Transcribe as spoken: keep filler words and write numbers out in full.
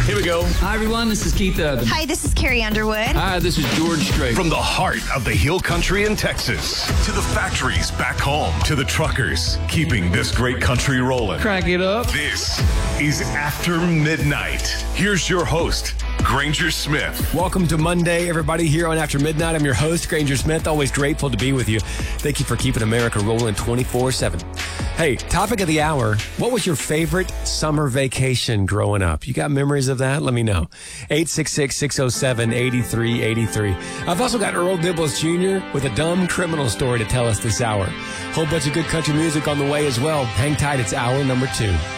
Here we go. Hi, everyone. This is Keith Urban. Hi, this is Carrie Underwood. Hi, this is George Strait. From the heart of the Hill Country in Texas to the factories back home to the truckers keeping this great country rolling. Crack it up. This is After Midnight. Here's your host, Granger Smith. Welcome to Monday, everybody, here on After Midnight. I'm your host, Granger Smith. Always grateful to be with you. Thank you for keeping America rolling twenty-four seven. Hey, topic of the hour, what was your favorite summer vacation growing up? You got memories of that? Let me know. eight six six, six oh seven, eight three eight three. I've also got Earl Dibbles Junior with a dumb criminal story to tell us this hour. Whole bunch of good country music on the way as well. Hang tight, it's hour number two.